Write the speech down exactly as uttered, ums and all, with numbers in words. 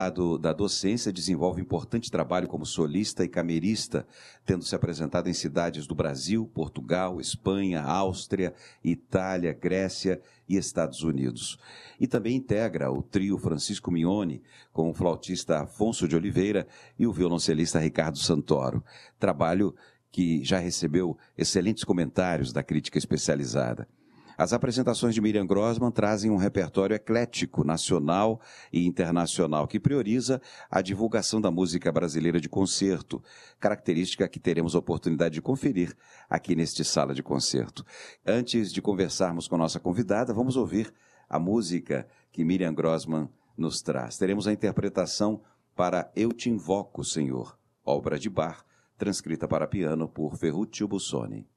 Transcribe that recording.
Do, da docência, desenvolve importante trabalho como solista e camerista, tendo se apresentado em cidades do Brasil, Portugal, Espanha, Áustria, Itália, Grécia e Estados Unidos. E também integra o trio Francisco Mignone, com o flautista Afonso de Oliveira e o violoncelista Ricardo Santoro. Trabalho que já recebeu excelentes comentários da crítica especializada. As apresentações de Miriam Grossman trazem um repertório eclético, nacional e internacional, que prioriza a divulgação da música brasileira de concerto, característica que teremos a oportunidade de conferir aqui neste Sala de Concerto. Antes de conversarmos com a nossa convidada, vamos ouvir a música que Miriam Grossman nos traz. Teremos a interpretação para Eu Te Invoco, Senhor, obra de Bach, transcrita para piano por Ferruccio Busoni.